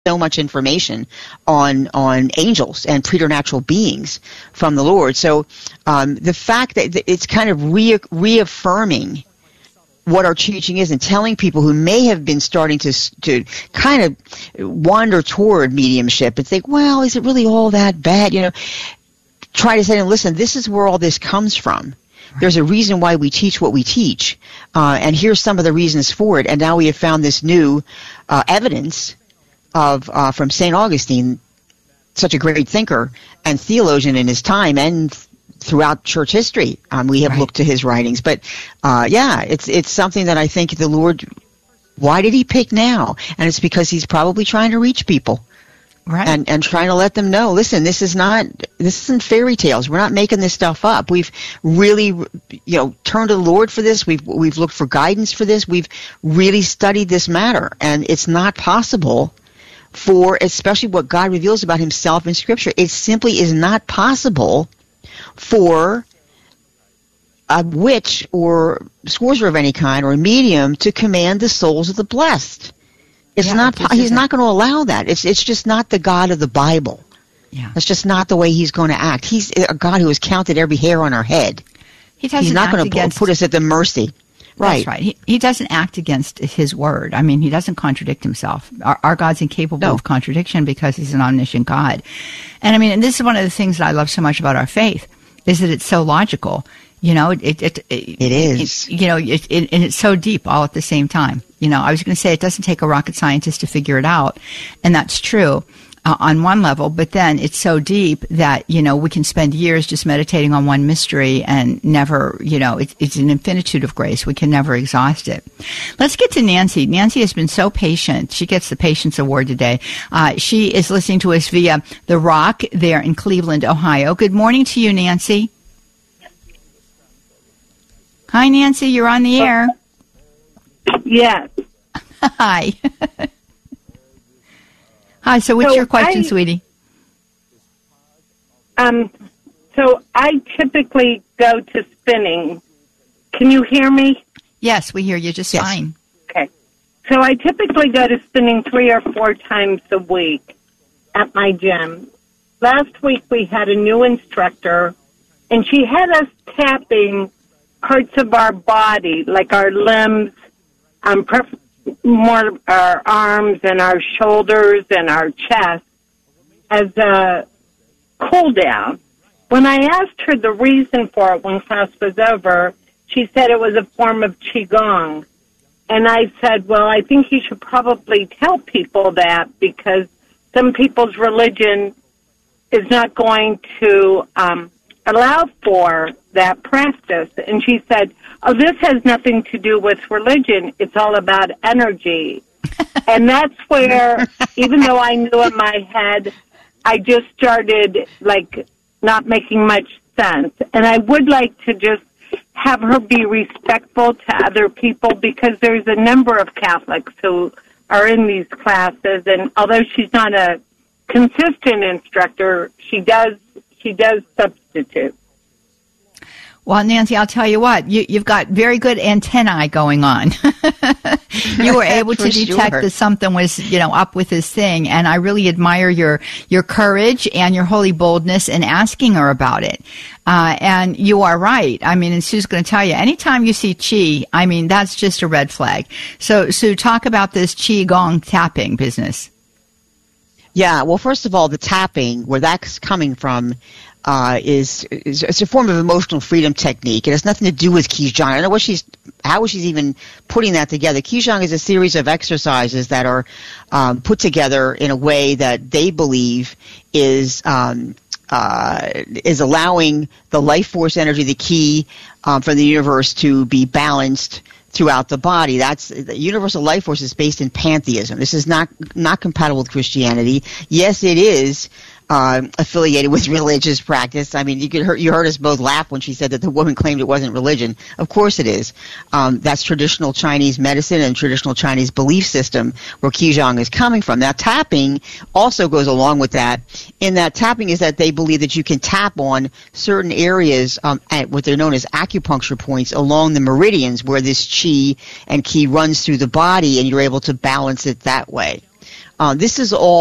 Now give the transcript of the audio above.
so much information on angels and preternatural beings from the Lord. So the fact that it's kind of reaffirming what our teaching is and telling people who may have been starting to kind of wander toward mediumship and think, well, is it really all that bad? Try to say to them, listen, this is where all this comes from. There's a reason why we teach what we teach, and here's some of the reasons for it. And now we have found this new evidence from St. Augustine, such a great thinker and theologian in his time and throughout church history. We have looked to his writings. But, it's something that I think the Lord, why did he pick now? And it's because he's probably trying to reach people. Right. And trying to let them know, listen, this isn't fairy tales. We're not making this stuff up. We've really, turned to the Lord for this. We've looked for guidance for this. We've really studied this matter. And it's not possible for, especially what God reveals about himself in Scripture, it simply is not possible for a witch or sorcerer of any kind or a medium to command the souls of the blessed. He's not going to allow that. It's just not the God of the Bible. Yeah. That's just not the way he's going to act. He's a God who has counted every hair on our head. He's not going to put us at the mercy. Right. That's right. He doesn't act against his word. I mean, he doesn't contradict himself. Our God's incapable of contradiction because he's an omniscient God. And I mean, and this is one of the things that I love so much about our faith is that it's so logical. It is. And it's so deep all at the same time. I was going to say it doesn't take a rocket scientist to figure it out, and that's true on one level. But then it's so deep that we can spend years just meditating on one mystery and never. It's an infinitude of grace. We can never exhaust it. Let's get to Nancy. Nancy has been so patient. She gets the Patience Award today. She is listening to us via The Rock there in Cleveland, Ohio. Good morning to you, Nancy. Hi, Nancy. You're on the air. Yes. Hi. Hi. So what's your question, sweetie? So I typically go to spinning. Can you hear me? Yes, we hear you just fine. Okay. So I typically go to spinning 3 or 4 times a week at my gym. Last week we had a new instructor, and she had us tapping parts of our body, like our limbs, more our arms and our shoulders and our chest, as a cool down. When I asked her the reason for it when class was over, she said it was a form of Qigong. And I said, well, I think you should probably tell people that because some people's religion is not going to allow for that practice. And she said, oh, this has nothing to do with religion. It's all about energy. And that's where, even though I knew in my head, I just started, not making much sense. And I would like to just have her be respectful to other people because there's a number of Catholics who are in these classes. And although she's not a consistent instructor, she does substitute. Well, Nancy, I'll tell you what, you've got very good antennae going on. You were able to detect that something was, up with this thing. And I really admire your courage and your holy boldness in asking her about it. And you are right. I mean, and Sue's going to tell you, anytime you see Qi, I mean, that's just a red flag. So, Sue, talk about this Qigong tapping business. Yeah, well, first of all, the tapping, where that's coming from, is it's a form of emotional freedom technique. It has nothing to do with Qigong. I don't know how she's even putting that together. Qigong is a series of exercises that are put together in a way that they believe is allowing the life force energy, the Qi, from the universe to be balanced throughout the body. That's the universal life force is based in pantheism. This is not compatible with Christianity. Yes, it is affiliated with religious practice. I mean, you heard us both laugh when she said that the woman claimed it wasn't religion. Of course it is. That's traditional Chinese medicine and traditional Chinese belief system where Qigong is coming from. Now, tapping also goes along with that. In that, tapping is that they believe that you can tap on certain areas at what they're known as acupuncture points along the meridians where this Qi and Qi runs through the body, and you're able to balance it that way. This is all